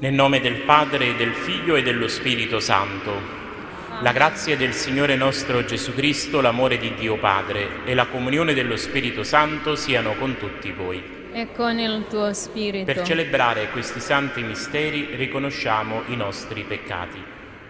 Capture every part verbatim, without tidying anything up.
Nel nome del Padre, del Figlio e dello Spirito Santo. La grazia del Signore nostro Gesù Cristo, l'amore di Dio Padre e la comunione dello Spirito Santo siano con tutti voi. E con il tuo spirito. Per celebrare questi santi misteri riconosciamo i nostri peccati.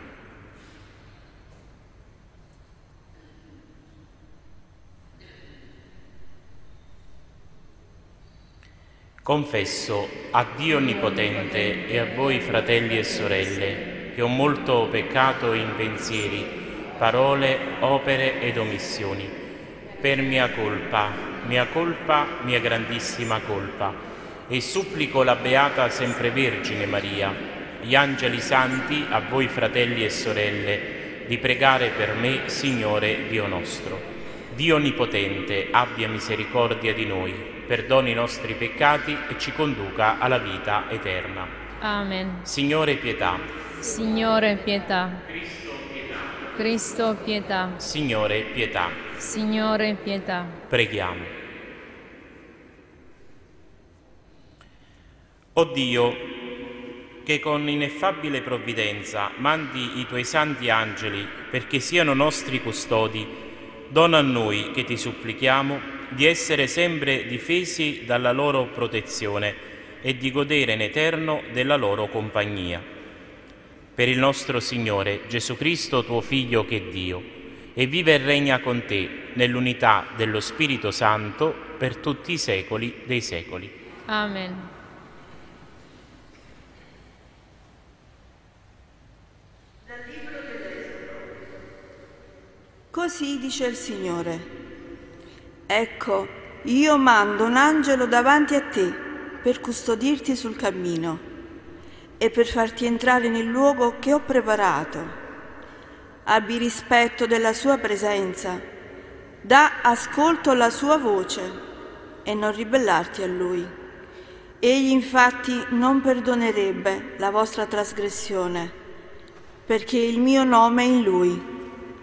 Confesso a Dio Onnipotente e a voi, fratelli e sorelle, che ho molto peccato in pensieri, parole, opere ed omissioni. Per mia colpa, mia colpa, mia grandissima colpa. E supplico la Beata Sempre Vergine Maria, gli angeli santi, a voi, fratelli e sorelle, di pregare per me, Signore Dio nostro. Dio Onnipotente abbia misericordia di noi, perdoni i nostri peccati e ci conduca alla vita eterna. Amen. Signore pietà. Signore pietà. Cristo pietà. Cristo pietà. Signore pietà. Signore pietà. Preghiamo. O Dio, che con ineffabile provvidenza mandi i tuoi santi angeli perché siano nostri custodi, dona a noi, che ti supplichiamo, di essere sempre difesi dalla loro protezione e di godere in eterno della loro compagnia. Per il nostro Signore Gesù Cristo, tuo Figlio che è Dio, e vive e regna con te nell'unità dello Spirito Santo per tutti i secoli dei secoli. Amen. Così dice il Signore: ecco, io mando un angelo davanti a te per custodirti sul cammino e per farti entrare nel luogo che ho preparato. Abbi rispetto della sua presenza, dà ascolto alla sua voce e non ribellarti a lui. Egli infatti non perdonerebbe la vostra trasgressione, perché il mio nome è in lui.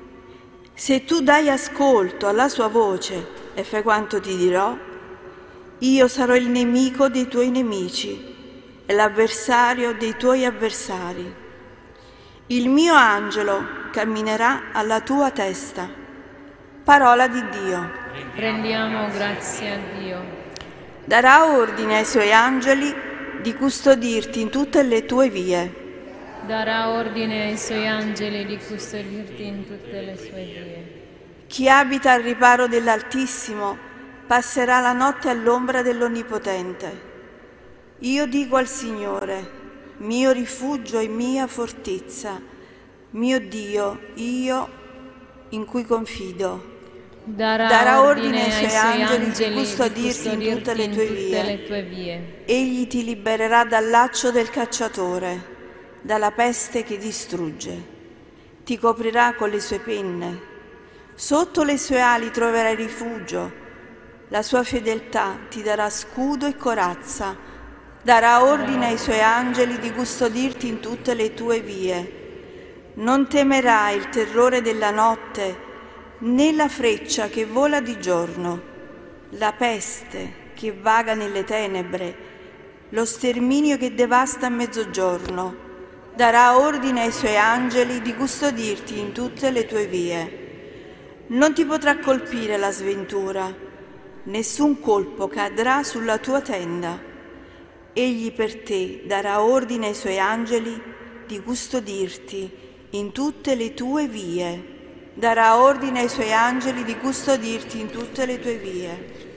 Se tu dai ascolto alla sua voce e fai quanto ti dirò, io sarò il nemico dei tuoi nemici e l'avversario dei tuoi avversari. Il mio angelo camminerà alla tua testa. Parola di Dio. Rendiamo grazie a Dio. Darà ordine ai suoi angeli di custodirti in tutte le tue vie. Darà ordine ai suoi angeli di custodirti in tutte le sue vie. Chi abita al riparo dell'Altissimo passerà la notte all'ombra dell'Onnipotente. Io dico al Signore, mio rifugio e mia fortezza, mio Dio, io in cui confido. Darà, Darà ordine ordine ai ai suoi suoi angeli angeli di custodirti in tutte le tue vie. le tue vie. Egli ti libererà dal laccio del cacciatore, dalla peste che distrugge. Ti coprirà con le sue penne. Sotto le sue ali troverai rifugio. La sua fedeltà ti darà scudo e corazza. Darà ordine ai suoi angeli di custodirti in tutte le tue vie. Non temerai il terrore della notte, né la freccia che vola di giorno, la peste che vaga nelle tenebre, lo sterminio che devasta a mezzogiorno. Darà ordine ai suoi angeli di custodirti in tutte le tue vie. Non ti potrà colpire la sventura, nessun colpo cadrà sulla tua tenda. Egli per te darà ordine ai suoi angeli di custodirti in tutte le tue vie. Darà ordine ai suoi angeli di custodirti in tutte le tue vie.